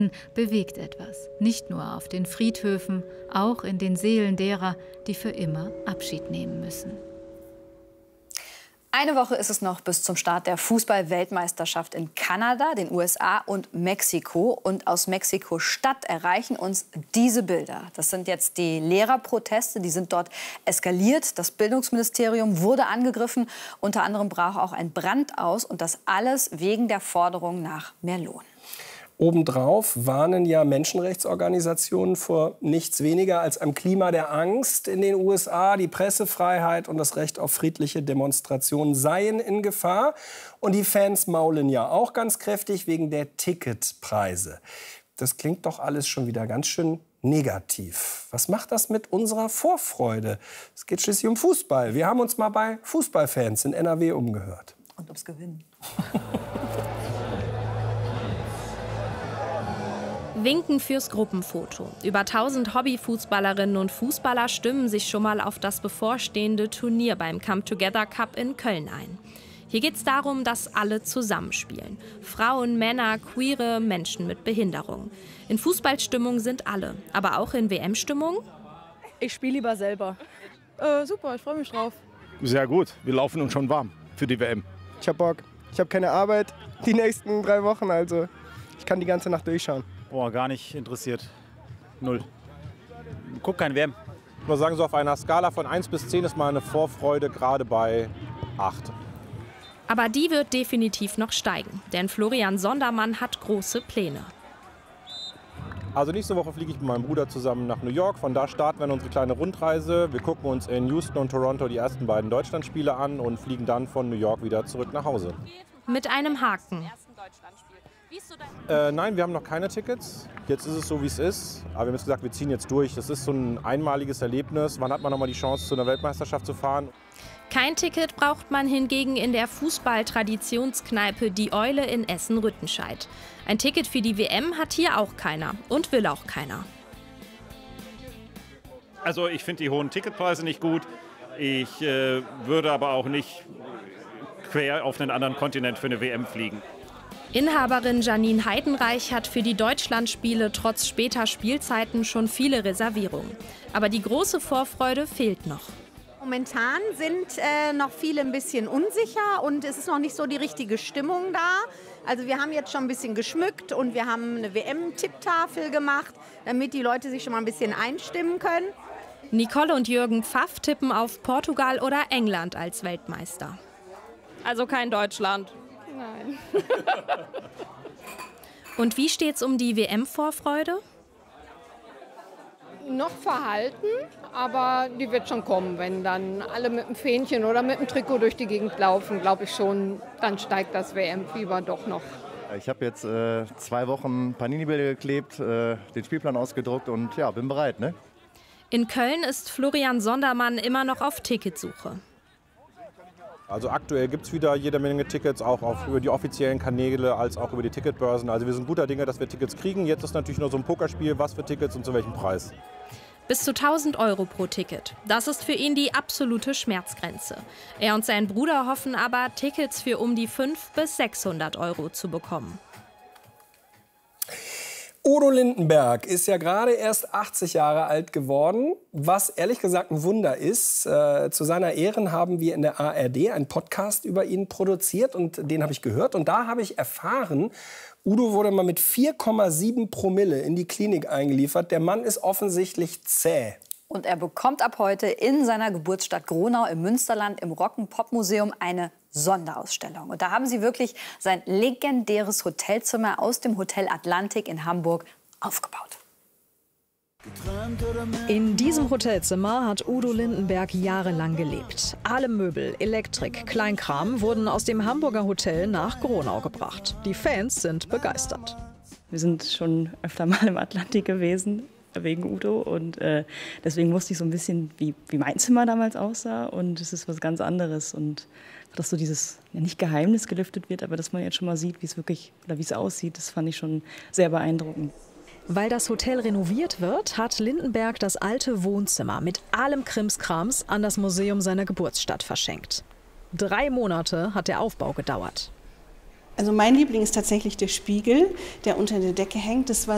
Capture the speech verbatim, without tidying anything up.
bewegt etwas. Nicht nur auf den Friedhöfen, auch in den Seelen derer, die für immer Abschied nehmen müssen. Eine Woche ist es noch bis zum Start der Fußball-Weltmeisterschaft in Kanada, den U S A und Mexiko. Und aus Mexiko-Stadt erreichen uns diese Bilder. Das sind jetzt die Lehrerproteste, die sind dort eskaliert. Das Bildungsministerium wurde angegriffen. Unter anderem brach auch ein Brand aus. Und das alles wegen der Forderung nach mehr Lohn. Obendrauf warnen ja Menschenrechtsorganisationen vor nichts weniger als einem Klima der Angst in den U S A. Die Pressefreiheit und das Recht auf friedliche Demonstrationen seien in Gefahr. Und die Fans maulen ja auch ganz kräftig wegen der Ticketpreise. Das klingt doch alles schon wieder ganz schön negativ. Was macht das mit unserer Vorfreude? Es geht schließlich um Fußball. Wir haben uns mal bei Fußballfans in N R W umgehört. Und ums Gewinnen. Winken fürs Gruppenfoto. Über tausend Hobbyfußballerinnen und Fußballer stimmen sich schon mal auf das bevorstehende Turnier beim Come Together Cup in Köln ein. Hier geht es darum, dass alle zusammenspielen. Frauen, Männer, Queere, Menschen mit Behinderung. In Fußballstimmung sind alle, aber auch in W M-Stimmung? Ich spiele lieber selber. Äh, super, ich freue mich drauf. Sehr gut, wir laufen uns schon warm für die W M. Ich hab Bock. Ich habe keine Arbeit die nächsten drei Wochen, also ich kann die ganze Nacht durchschauen. Boah, gar nicht interessiert. Null. Guck kein W M. Ich muss sagen, so auf einer Skala von eins bis zehn ist meine Vorfreude gerade bei acht. Aber die wird definitiv noch steigen, denn Florian Sondermann hat große Pläne. Also nächste Woche fliege ich mit meinem Bruder zusammen nach New York. Von da starten wir unsere kleine Rundreise. Wir gucken uns in Houston und Toronto die ersten beiden Deutschlandspiele an und fliegen dann von New York wieder zurück nach Hause. Mit einem Haken. Äh, nein, wir haben noch keine Tickets. Jetzt ist es so, wie es ist. Aber wir haben jetzt gesagt, wir ziehen jetzt durch. Das ist so ein einmaliges Erlebnis. Wann hat man noch mal die Chance, zu einer Weltmeisterschaft zu fahren? Kein Ticket braucht man hingegen in der Fußball-Traditionskneipe Die Eule in Essen-Rüttenscheid. Ein Ticket für die W M hat hier auch keiner und will auch keiner. Also ich finde die hohen Ticketpreise nicht gut. Ich äh, würde aber auch nicht quer auf einen anderen Kontinent für eine W M fliegen. Inhaberin Janine Heidenreich hat für die Deutschlandspiele trotz später Spielzeiten schon viele Reservierungen. Aber die große Vorfreude fehlt noch. Momentan sind äh, noch viele ein bisschen unsicher und es ist noch nicht so die richtige Stimmung da. Also wir haben jetzt schon ein bisschen geschmückt und wir haben eine W M-Tipptafel gemacht, damit die Leute sich schon mal ein bisschen einstimmen können. Nicole und Jürgen Pfaff tippen auf Portugal oder England als Weltmeister. Also kein Deutschland. Nein. Und wie steht's um die W M-Vorfreude? Noch verhalten, aber die wird schon kommen. Wenn dann alle mit dem Fähnchen oder mit dem Trikot durch die Gegend laufen, glaube ich schon, dann steigt das W M-Fieber doch noch. Ich habe jetzt äh, zwei Wochen Panini-Bilder geklebt, äh, den Spielplan ausgedruckt und ja, bin bereit. Ne? In Köln ist Florian Sondermann immer noch auf Ticketsuche. Also aktuell gibt es wieder jede Menge Tickets, auch auf, über die offiziellen Kanäle als auch über die Ticketbörsen. Also wir sind guter Dinge, dass wir Tickets kriegen. Jetzt ist natürlich nur so ein Pokerspiel, was für Tickets und zu welchem Preis. Bis zu tausend Euro pro Ticket. Das ist für ihn die absolute Schmerzgrenze. Er und sein Bruder hoffen aber, Tickets für um die fünfhundert bis sechshundert Euro zu bekommen. Udo Lindenberg ist ja gerade erst achtzig Jahre alt geworden, was ehrlich gesagt ein Wunder ist. Äh, zu seiner Ehren haben wir in der A R D einen Podcast über ihn produziert und den habe ich gehört. Und da habe ich erfahren, Udo wurde mal mit vier Komma sieben Promille in die Klinik eingeliefert. Der Mann ist offensichtlich zäh. Und er bekommt ab heute in seiner Geburtsstadt Gronau im Münsterland im Rock'n'Pop-Museum eine Sonderausstellung. Und da haben sie wirklich sein legendäres Hotelzimmer aus dem Hotel Atlantik in Hamburg aufgebaut. In diesem Hotelzimmer hat Udo Lindenberg jahrelang gelebt. Alle Möbel, Elektrik, Kleinkram wurden aus dem Hamburger Hotel nach Gronau gebracht. Die Fans sind begeistert. Wir sind schon öfter mal im Atlantik gewesen, wegen Udo. Und äh, deswegen wusste ich so ein bisschen, wie, wie mein Zimmer damals aussah. Und es ist was ganz anderes. Und dass so dieses, ja, nicht Geheimnis gelüftet wird, aber dass man jetzt schon mal sieht, wie es wirklich oder wie es aussieht, das fand ich schon sehr beeindruckend. Weil das Hotel renoviert wird, hat Lindenberg das alte Wohnzimmer mit allem Krimskrams an das Museum seiner Geburtsstadt verschenkt. Drei Monate hat der Aufbau gedauert. Also mein Liebling ist tatsächlich der Spiegel, der unter der Decke hängt. Das war